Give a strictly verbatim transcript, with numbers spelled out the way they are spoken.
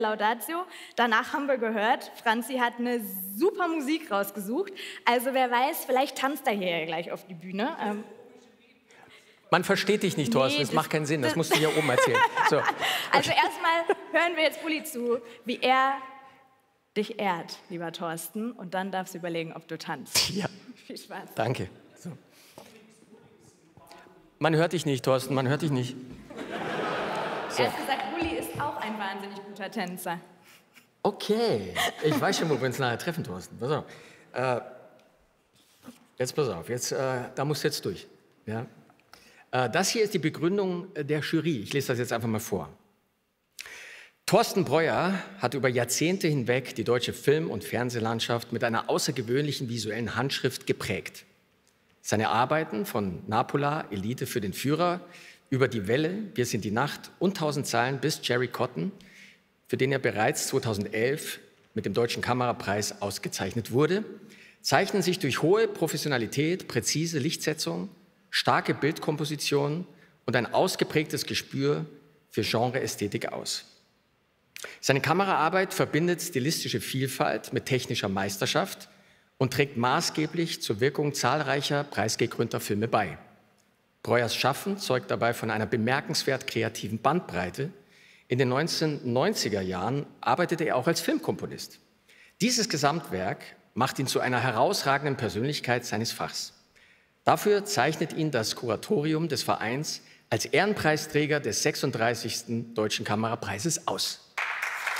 Laudatio. Danach haben wir gehört, Franzi hat eine super Musik rausgesucht. Also wer weiß, vielleicht tanzt er hier gleich auf die Bühne. Ähm Man versteht dich nicht, Thorsten, nee, das, das macht keinen Sinn, das, das musst du hier oben erzählen. So. Also erstmal hören wir jetzt Bulli zu, wie er dich ehrt, lieber Thorsten. Und dann darfst du überlegen, ob du tanzt. Ja. Viel Spaß. Danke. So. Man hört dich nicht, Thorsten, man hört dich nicht. So. Er hat gesagt, Bulli ist auch ein wahnsinnig guter Tänzer. Okay, ich weiß schon, wo wir uns nachher treffen, Thorsten. Pass auf. Äh, jetzt pass auf, jetzt, äh, da musst du jetzt durch. Ja? Äh, das hier ist die Begründung der Jury. Ich lese das jetzt einfach mal vor. Thorsten Breuer hat über Jahrzehnte hinweg die deutsche Film- und Fernsehlandschaft mit einer außergewöhnlichen visuellen Handschrift geprägt. Seine Arbeiten von Napola, Elite für den Führer, über die Welle, Wir sind die Nacht und Tausend Zeilen bis Jerry Cotton, für den er bereits zweitausendelf mit dem Deutschen Kamerapreis ausgezeichnet wurde, zeichnen sich durch hohe Professionalität, präzise Lichtsetzung, starke Bildkomposition und ein ausgeprägtes Gespür für Genreästhetik aus. Seine Kameraarbeit verbindet stilistische Vielfalt mit technischer Meisterschaft und trägt maßgeblich zur Wirkung zahlreicher preisgekrönter Filme bei. Breuers Schaffen zeugt dabei von einer bemerkenswert kreativen Bandbreite. In den neunzehnhundertneunziger Jahren arbeitete er auch als Filmkomponist. Dieses Gesamtwerk macht ihn zu einer herausragenden Persönlichkeit seines Fachs. Dafür zeichnet ihn das Kuratorium des Vereins als Ehrenpreisträger des sechsunddreißigsten Deutschen Kamerapreises aus.